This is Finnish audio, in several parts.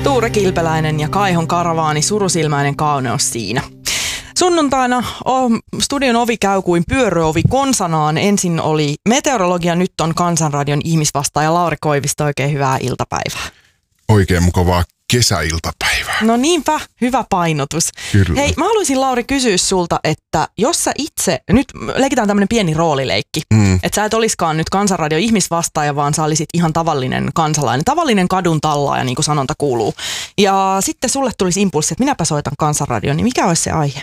Tuure Kilpeläinen ja Kaihon Karavaani, Surusilmäinen kauneus siinä. Sunnuntaina studion ovi käy kuin pyöröovi konsanaan. Ensin oli meteorologia, nyt on Kansanradion ihmisvastaaja Lauri Koivisto. Oikein hyvää iltapäivää. Oikein mukavaa kesäiltapäivää. No niinpä, hyvä painotus. Kyllä. Hei, mä haluaisin Lauri kysyä sulta, että jos sä itse, nyt leikitään tämmönen pieni roolileikki, että sä et oliskaan nyt Kansanradion ihmisvastaaja, vaan sä olisit ihan tavallinen kansalainen, tavallinen kadun tallaaja, niin kuin sanonta kuuluu. Ja sitten sulle tulisi impulssi, että minäpä soitan Kansanradion, niin mikä olisi se aihe?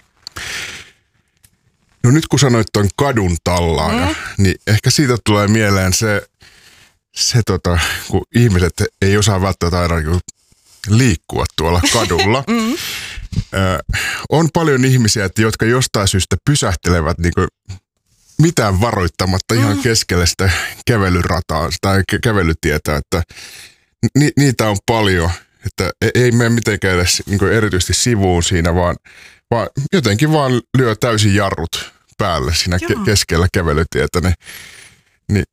No nyt kun sanoit ton kadun tallaaja, niin ehkä siitä tulee mieleen se kun ihmiset ei osaa välttämättä aina liikkua tuolla kadulla. On paljon ihmisiä, jotka jostain syystä pysähtelevät niin kuin mitään varoittamatta ihan keskelle sitä kävelyrataa tai kävelytietä, että niitä on paljon, että ei mene mitenkään edes niin kuin erityisesti sivuun siinä, vaan jotenkin vaan lyö täysin jarrut päälle siinä keskellä kävelytietä, niin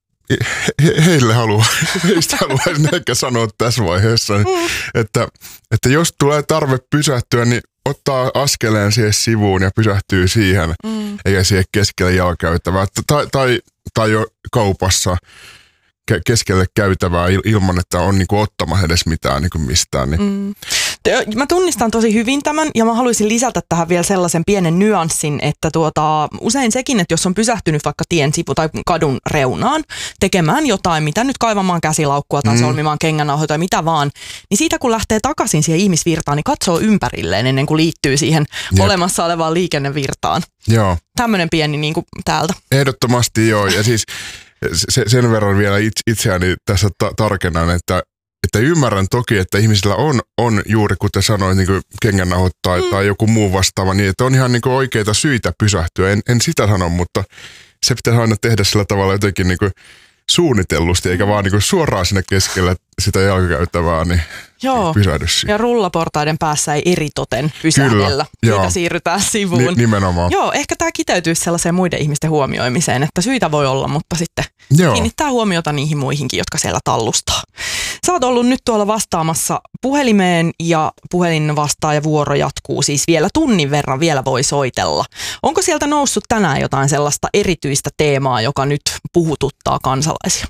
heistä haluaisin ehkä sanoa tässä vaiheessa, että jos tulee tarve pysähtyä, niin ottaa askeleen siihen sivuun ja pysähtyy siihen, eikä siihen keskelle jalkakäytävää. Tai jo kaupassa keskelle käytävää ilman, että on niinku ottamassa edes mitään niinku mistään. Niin. Mä tunnistan tosi hyvin tämän ja mä haluaisin lisätä tähän vielä sellaisen pienen nyanssin, että usein sekin, että jos on pysähtynyt vaikka tien sivu tai kadun reunaan tekemään jotain, mitä nyt kaivamaan käsilaukkua tai solmimaan kengänauhoja tai mitä vaan, niin siitä kun lähtee takaisin siihen ihmisvirtaan, niin katsoo ympärilleen ennen kuin liittyy siihen olemassa olevaan liikennevirtaan. Joo. Tämmöinen pieni niin kuin täältä. Ehdottomasti joo, ja siis sen verran vielä itseäni tässä tarkennan, että ymmärrän toki, että ihmisillä on juuri kuten sanoit niin kuin kengännauhat tai joku muu vastaava, niin että on ihan niin kuin oikeita syitä pysähtyä. En sitä sano, mutta se pitäisi aina tehdä sillä tavalla jotenkin niin kuin suunnitellusti, eikä vaan niin kuin suoraan sinne keskelle sitä jalkakäytävää, niin pysähdy siihen. Ja rullaportaiden päässä ei eritoten pysähdellä. Siitä siirrytään sivuun. Nimenomaan. Joo, ehkä tämä kiteytyisi sellaiseen muiden ihmisten huomioimiseen, että syitä voi olla, mutta sitten kiinnittää huomiota niihin muihinkin, jotka siellä tallustaa. Sä oot ollut nyt tuolla vastaamassa puhelimeen ja puhelin vastaajavuoro jatkuu siis vielä tunnin verran, vielä voi soitella. Onko sieltä noussut tänään jotain sellaista erityistä teemaa, joka nyt puhututtaa kansalaisia?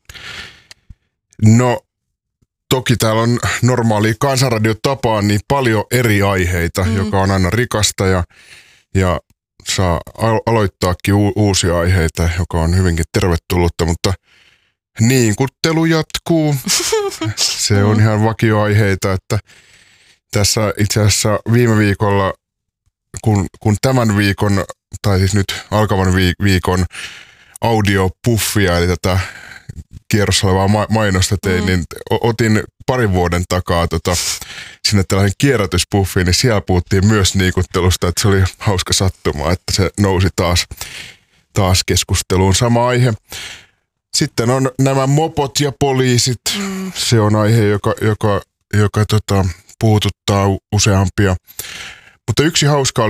No toki täällä on normaali Kansanradiotapaan niin paljon eri aiheita, joka on aina rikasta ja saa aloittaakin uusia aiheita, joka on hyvinkin tervetullutta, mutta niinkuttelu jatkuu. Se on ihan vakioaiheita, että tässä itse asiassa viime viikolla, kun tämän viikon, tai siis nyt alkavan viikon audiopuffia, eli tätä kierrossa olevaa mainosta tein, niin otin parin vuoden takaa sinne tällaisen kierrätyspuffiin, niin siellä puhuttiin myös niikuttelusta, että se oli hauska sattuma, että se nousi taas keskusteluun sama aihe. Sitten on nämä mopot ja poliisit. Se on aihe, joka puhututtaa useampia. Mutta yksi hauska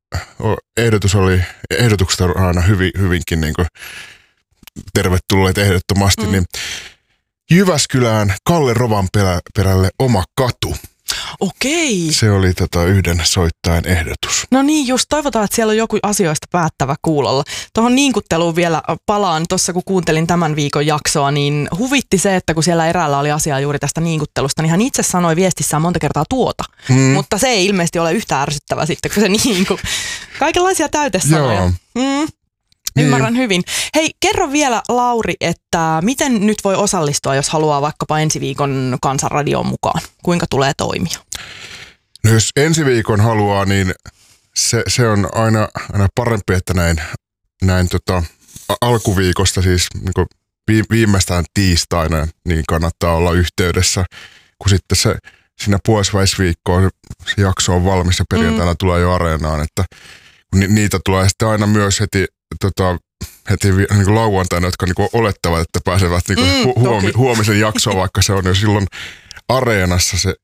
ehdotukset on aina hyvinkin niin kuin tervetulleet ehdottomasti. Niin Jyväskylään Kalle Rovanperälle oma katu. Okei. Se oli yhden soittajan ehdotus. No niin, just toivotaan, että siellä on joku asioista päättävä kuulolla. Tuohon niinkutteluun vielä palaan. Tuossa kun kuuntelin tämän viikon jaksoa, niin huvitti se, että kun siellä eräällä oli asiaa juuri tästä niinkuttelusta, niin hän itse sanoi viestissään monta kertaa Mutta se ei ilmeisesti ole yhtä ärsyttävä sitten, kun se kaikenlaisia täytesanoja. Ymmärrän hyvin. Hei, kerro vielä Lauri, että miten nyt voi osallistua, jos haluaa vaikkapa ensi viikon Kansanradioon mukaan? Kuinka tulee toimia? No jos ensi viikon haluaa, niin se on aina parempi, että näin alkuviikosta, siis niin viimeistään tiistaina, niin kannattaa olla yhteydessä, kun sitten siinä puoliväisviikkoon se jakso on valmis ja perjantaina tulee jo areenaan, että niitä tulee sitten aina myös heti niin lauantaina, jotka niin olettavat, että pääsevät niin huomisen jaksoon, vaikka se on jo silloin areenassa